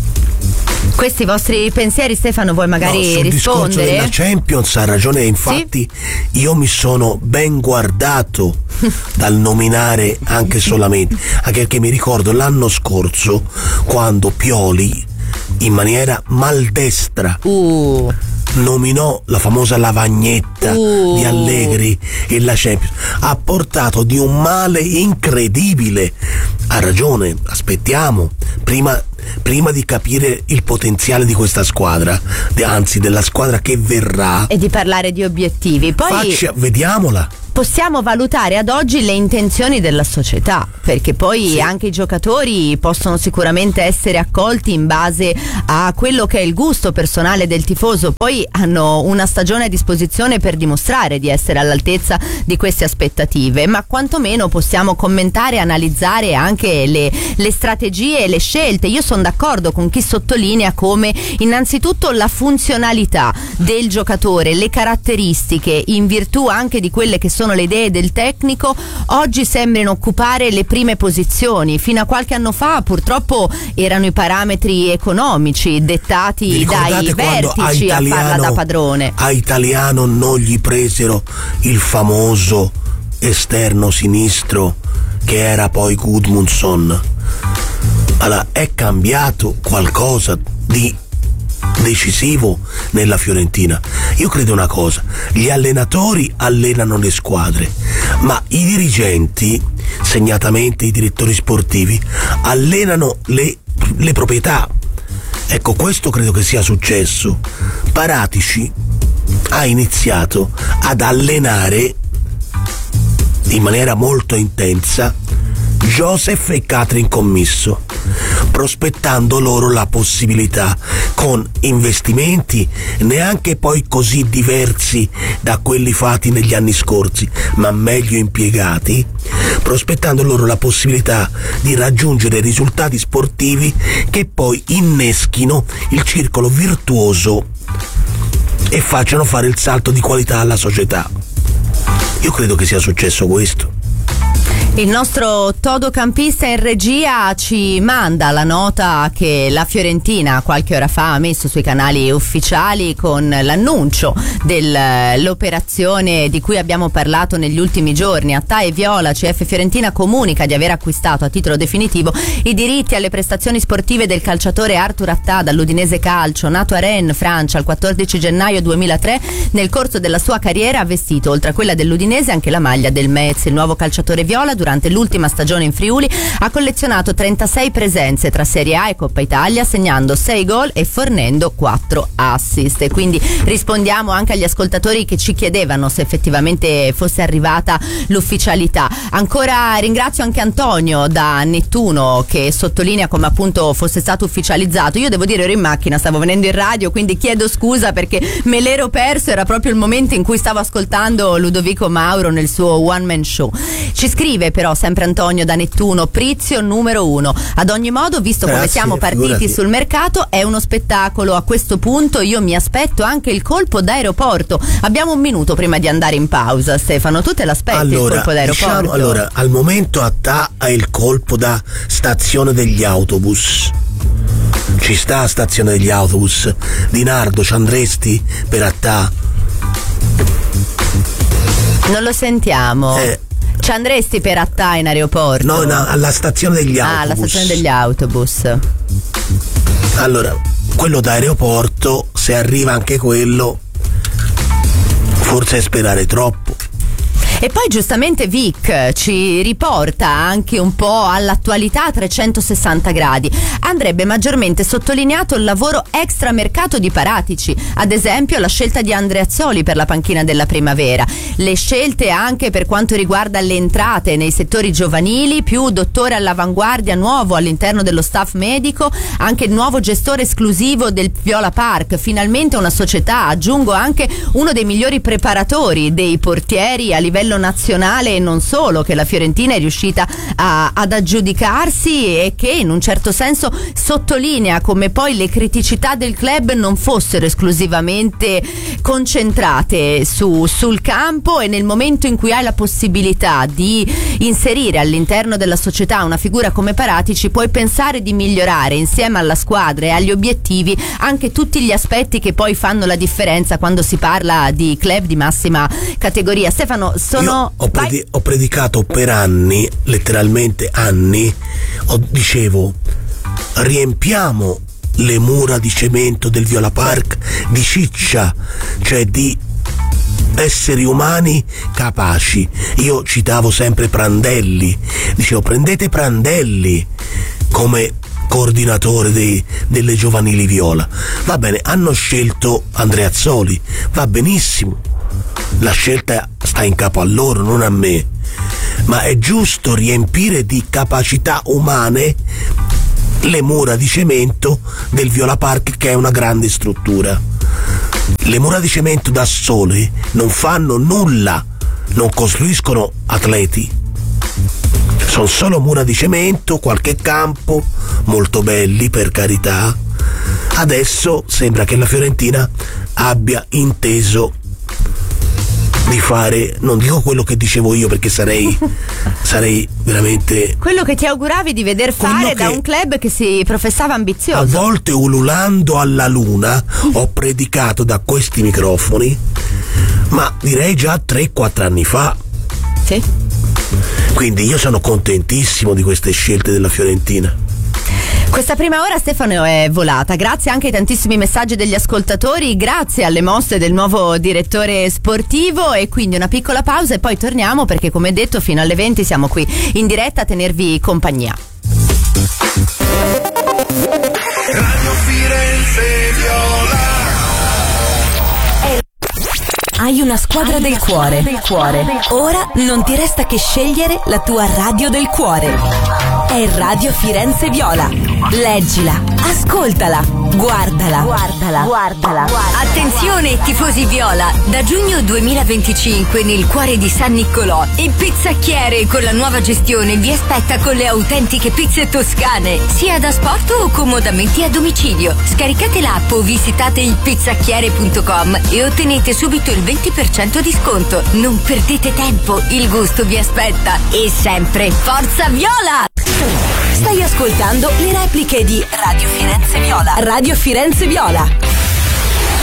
Questi vostri pensieri, Stefano, vuoi magari no, sul rispondere? Discorso della Champions ha ragione, infatti sì? Io mi sono ben guardato dal nominare anche solamente, anche perché mi ricordo l'anno scorso quando Pioli in maniera maldestra uh. nominò la famosa lavagnetta uh. di Allegri e la Champions, ha portato di un male incredibile. Ha ragione, aspettiamo prima prima di capire il potenziale di questa squadra, anzi della squadra che verrà, e di parlare di obiettivi. Poi faccia, vediamola. Possiamo valutare ad oggi le intenzioni della società, perché poi sì. anche i giocatori possono sicuramente essere accolti in base a quello che è il gusto personale del tifoso, poi hanno una stagione a disposizione per dimostrare di essere all'altezza di queste aspettative, ma quantomeno possiamo commentare e analizzare anche le, le strategie e le scelte. Io sono d'accordo con chi sottolinea come innanzitutto la funzionalità del giocatore, le caratteristiche in virtù anche di quelle che sono le idee del tecnico oggi sembrano occupare le prime posizioni. Fino a qualche anno fa purtroppo erano i parametri economici dettati dai vertici a, Italiano, a farla da padrone. A Italiano non gli presero il famoso esterno sinistro che era poi Gudmundsson. Allora è cambiato qualcosa di decisivo nella Fiorentina. Io credo una cosa, gli allenatori allenano le squadre, ma i dirigenti, segnatamente i direttori sportivi, allenano le, le proprietà. Ecco, questo credo che sia successo. Paratici ha iniziato ad allenare in maniera molto intensa Joseph e Catherine Commisso, prospettando loro la possibilità, con investimenti neanche poi così diversi da quelli fatti negli anni scorsi, ma meglio impiegati, prospettando loro la possibilità di raggiungere risultati sportivi che poi inneschino il circolo virtuoso e facciano fare il salto di qualità alla società. Io credo che sia successo questo. Il nostro todocampista in regia ci manda la nota che la Fiorentina qualche ora fa ha messo sui canali ufficiali con l'annuncio dell'operazione di cui abbiamo parlato negli ultimi giorni. Attà e Viola, C F Fiorentina comunica di aver acquistato a titolo definitivo i diritti alle prestazioni sportive del calciatore Arthur Attà dall'Udinese Calcio, nato a Rennes, Francia, il quattordici gennaio duemilatré. Nel corso della sua carriera ha vestito, oltre a quella dell'Udinese, anche la maglia del Metz. Il nuovo calciatore viola durante l'ultima stagione in Friuli ha collezionato trentasei presenze tra Serie A e Coppa Italia, segnando sei gol e fornendo quattro assist. E quindi rispondiamo anche agli ascoltatori che ci chiedevano se effettivamente fosse arrivata l'ufficialità. Ancora ringrazio anche Antonio da Nettuno che sottolinea come appunto fosse stato ufficializzato. Io devo dire ero in macchina, stavo venendo in radio, quindi chiedo scusa perché me l'ero perso, era proprio il momento in cui stavo ascoltando Ludovico Mauro nel suo one man show. Ci scrive però sempre Antonio da Nettuno: Prizio numero uno. Ad ogni modo, visto come Grazie, siamo partiti figurati. sul mercato, è uno spettacolo. A questo punto io mi aspetto anche il colpo d'aeroporto. Abbiamo un minuto prima di andare in pausa. Stefano, tu te l'aspetti allora, il colpo d'aeroporto? Diciamo, allora, al momento Attà ha il colpo da stazione degli autobus. Ci sta a stazione degli autobus. Dinardo, ci andresti per Attà? Non lo sentiamo. Eh, Ci andresti per Attà in aeroporto? No, no, alla stazione degli autobus. Ah, alla stazione degli autobus. Allora, quello d'aeroporto, se arriva anche quello, forse è sperare troppo. E poi giustamente Vic ci riporta anche un po' all'attualità a trecentosessanta gradi. Andrebbe maggiormente sottolineato il lavoro extramercato di Paratici, ad esempio la scelta di Andreazzoli per la panchina della Primavera, le scelte anche per quanto riguarda le entrate nei settori giovanili, più dottore all'avanguardia nuovo all'interno dello staff medico, anche il nuovo gestore esclusivo del Viola Park, finalmente una società, aggiungo anche uno dei migliori preparatori dei portieri a livello nazionale e non solo, che la Fiorentina è riuscita a, ad aggiudicarsi e che in un certo senso sottolinea come poi le criticità del club non fossero esclusivamente concentrate su, sul campo, e nel momento in cui hai la possibilità di inserire all'interno della società una figura come Paratici puoi pensare di migliorare insieme alla squadra e agli obiettivi anche tutti gli aspetti che poi fanno la differenza quando si parla di club di massima categoria. Stefano, sono Io ho, predi- ho predicato per anni, letteralmente anni, ho, dicevo riempiamo le mura di cemento del Viola Park di ciccia, cioè di esseri umani capaci. Io citavo sempre Prandelli, dicevo prendete Prandelli come coordinatore dei, delle giovanili Viola. Va bene, hanno scelto Andreazzoli, va benissimo, la scelta sta in capo a loro, non a me, ma è giusto riempire di capacità umane le mura di cemento del Viola Park, che è una grande struttura. Le mura di cemento da sole non fanno nulla, non costruiscono atleti, sono solo mura di cemento, qualche campo, molto belli per carità. Adesso sembra che la Fiorentina abbia inteso di fare, non dico quello che dicevo io perché sarei sarei veramente quello che ti auguravi di veder fare da un club che si professava ambizioso. A volte, ululando alla luna, ho predicato da questi microfoni, ma direi già tre quattro anni fa. Sì. Quindi io sono contentissimo di queste scelte della Fiorentina. Questa prima ora, Stefano, è volata, grazie anche ai tantissimi messaggi degli ascoltatori, grazie alle mosse del nuovo direttore sportivo, e quindi una piccola pausa e poi torniamo perché, come detto, fino alle venti siamo qui in diretta a tenervi compagnia. Radio Firenze Viola. Hai una squadra del cuore. del cuore. Ora non ti resta che scegliere la tua radio del cuore. È Radio Firenze Viola. Leggila, ascoltala, guardala. Guardala, guardala. Attenzione tifosi viola, da giugno duemilaventicinque nel cuore di San Niccolò il Pizzacchiere con la nuova gestione vi aspetta con le autentiche pizze toscane, sia ad asporto o comodamente a domicilio. Scaricate l'app o visitate il pizzacchiere punto com e ottenete subito il venti per cento di sconto. Non perdete tempo, il gusto vi aspetta. E sempre Forza Viola! Stai ascoltando le repliche di Radio Firenze Viola. Radio Firenze Viola.